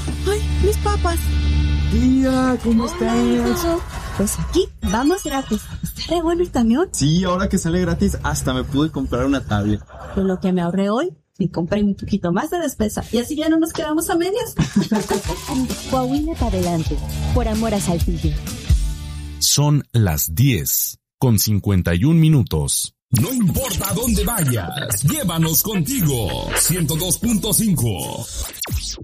¡Ay, mis papas! Tía, ¿cómo estás? Pues aquí, vamos gratis. ¿Está re bueno el camión? Sí, ahora que sale gratis, hasta me pude comprar una tablet. Con lo que me ahorré hoy, y compré un poquito más de despensa. Y así ya no nos quedamos a medias. Coahuila para adelante, por amor a Saltillo. Son las 10:51. No importa dónde vayas, llévanos contigo. 102.5.